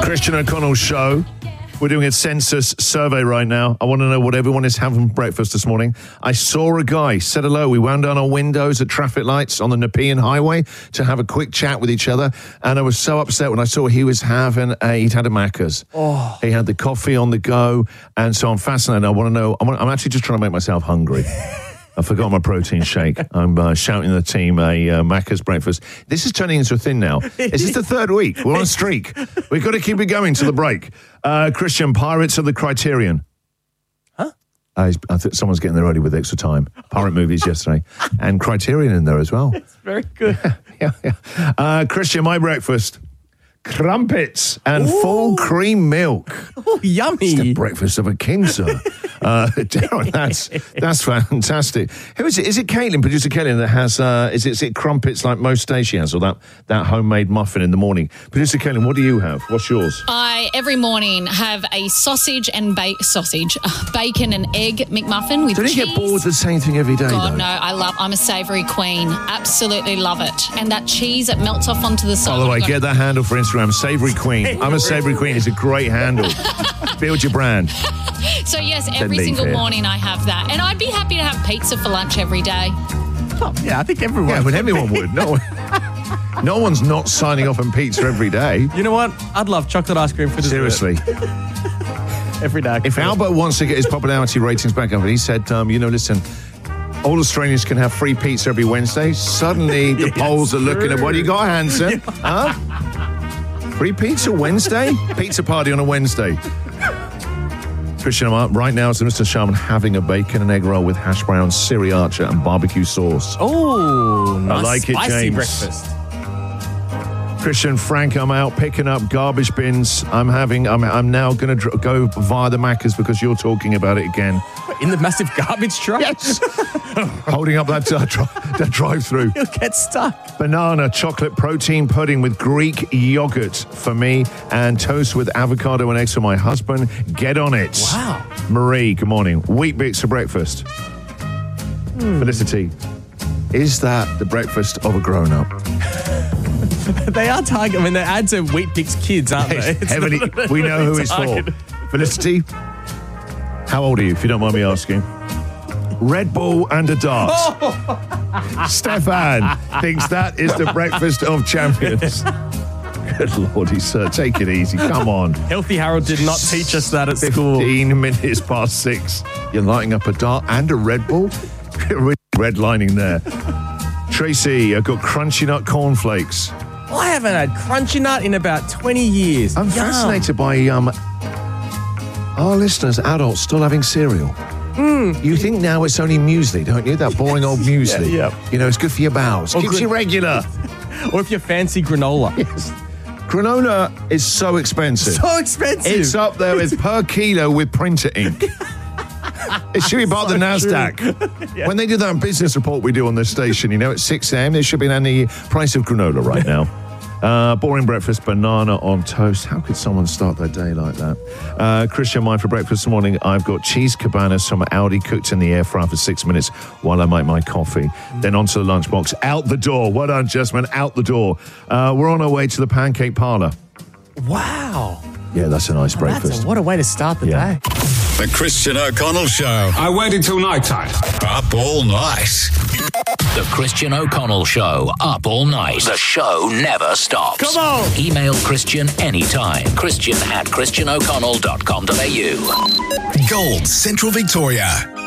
Christian O'Connell Show. We're doing a census survey right now. I want to know what everyone is having for breakfast this morning. I saw a guy, said hello. We wound down our windows at traffic lights on the Nepean Highway to have a quick chat with each other. And I was so upset when I saw he'd had a Macca's. Oh. He had the coffee on the go. And so I'm fascinated. I want to know, I'm actually just trying to make myself hungry. I forgot my protein shake. I'm shouting at the team a Macca's breakfast. This is turning into a thing now. Is this the third week? We're on a streak. We've got to keep it going to the break. Christian, Pirates of the Criterion. Huh? I think someone's getting there early with extra time. Pirate movies yesterday. And Criterion in there as well. It's very good. Yeah. Christian, my breakfast. Crumpets and full cream milk. Oh, yummy. It's the breakfast of a king, sir. Darren, that's fantastic. Who is it? Is it Caitlin, producer Caitlin, that has, is it crumpets like most days she has, or that homemade muffin in the morning? Producer Caitlin, what do you have? What's yours? I, every morning, have a sausage and bacon and egg McMuffin with cheese. Don't you get bored of the same thing every day, God, though? no, I'm a savoury queen. Absolutely love it. And that cheese that melts off onto the side. By the way, get that handle for Instagram, Savoury Queen. I'm a Savoury Queen. It's a great handle. Build your brand. So, yes, every single morning I have that. And I'd be happy to have pizza for lunch every day. Oh, yeah, I think everyone Yeah, but everyone would. No one's not signing off on pizza every day. You know what? I'd love chocolate ice cream for dessert. Seriously. Every day. If Albert wants to get his popularity ratings back up, and he said, listen, all Australians can have free pizza every Wednesday. Suddenly the polls are looking at, what do you got, Hanson? Huh? Free pizza Wednesday? Pizza party on a Wednesday. Christian, right now it's Mr. Sharman having a bacon and egg roll with hash browns, sriracha and barbecue sauce. Oh, nice. I like it, Spicy James. breakfast. Christian, Frank, I'm out picking up garbage bins. I'm now going to go via the Macca's because you're talking about it again. In the massive garbage truck? Yes. Holding up that drive-through. You'll get stuck. Banana chocolate protein pudding with Greek yogurt for me and toast with avocado and eggs for my husband. Get on it. Wow. Marie, good morning. Wheat bix for breakfast. Felicity, is that the breakfast of a grown-up? They are targeted. I mean, the ads are Wheat Bix kids, aren't they? Heavily, we know who it's for. Felicity, how old are you, if you don't mind me asking? Red Bull and a dart. Stefan thinks that is the breakfast of champions. Good Lordy, sir. Take it easy. Come on. Healthy Harold did not teach us that at school. 15 minutes past 6. You're lighting up a dart and a Red Bull? Red lining there. Tracy, I've got Crunchy Nut cornflakes. I haven't had Crunchy Nut in about 20 years. I'm fascinated by our listeners, adults, still having cereal. You think now it's only muesli, don't you? That boring old muesli. Yeah. You know, it's good for your bowels. Keeps you regular. Or if you fancy granola. Yes. Granola is so expensive. So expensive. It's up there with per kilo with printer ink. It should be part of the NASDAQ. Yeah. When they do that business report we do on this station, at 6 a.m., there should be any price of granola right now. Boring breakfast, banana on toast. How could someone start their day like that? Christian, mine for breakfast this morning, I've got cheese cabanas from Aldi cooked in the air fryer for 6 minutes while I make my coffee. Then onto the lunchbox. Out the door. Well done, Jasmine. Out the door. We're on our way to the pancake parlor. Wow. Yeah, that's a nice breakfast. What a way to start the day. The Christian O'Connell Show. I waited till night time. Up all night. The Christian O'Connell Show. Up all night. The show never stops. Come on. Email Christian anytime. Christian@christianoconnell.com.au. Gold Central Victoria.